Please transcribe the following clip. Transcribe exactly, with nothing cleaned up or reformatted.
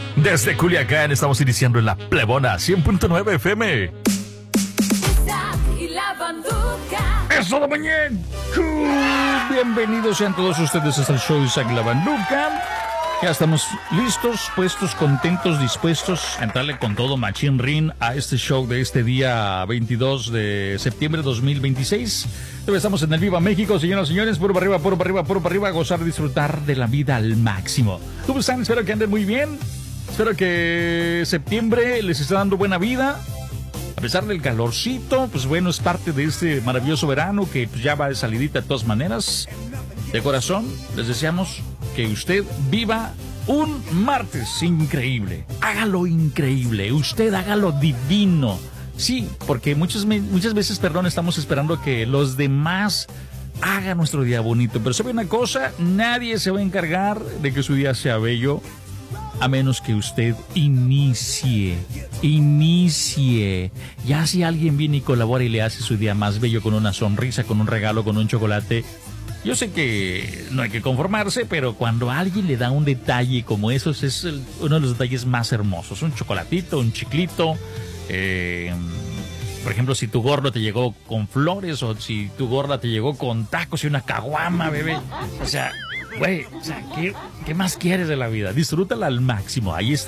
Desde Culiacán estamos iniciando en la Plebona cien punto nueve F M. Y la banduca. ¡Eso de mañana! Bienvenidos sean todos ustedes a el show de Isaac la Banduca. Ya estamos listos, puestos, contentos, dispuestos a entrarle con todo machín rin a este show de este día veintidós de septiembre de dos mil veintiséis. Estamos en el Viva México, señoras y señores, puro para arriba, puro para arriba, puro para arriba, a gozar, disfrutar de la vida al máximo. ¿Cómo están? Espero que anden muy bien. Espero que septiembre les esté dando buena vida. A pesar del calorcito, pues bueno, es parte de este maravilloso verano que pues ya va de salidita de todas maneras. De corazón, les deseamos que usted viva un martes increíble. Hágalo increíble, usted hágalo divino. Sí, porque muchas, muchas veces, perdón, estamos esperando que los demás hagan nuestro día bonito. Pero sabe una cosa, nadie se va a encargar de que su día sea bello a menos que usted inicie, inicie. Ya si alguien viene y colabora y le hace su día más bello con una sonrisa, con un regalo, con un chocolate, yo sé que no hay que conformarse, pero cuando alguien le da un detalle como esos, es el, uno de los detalles más hermosos. Un chocolatito, un chiclito. Eh, por ejemplo, si tu gordo te llegó con flores o si tu gorda te llegó con tacos y una caguama, bebé. O sea, güey, o sea, ¿qué, ¿qué más quieres de la vida? Disfrútala al máximo. Ahí está.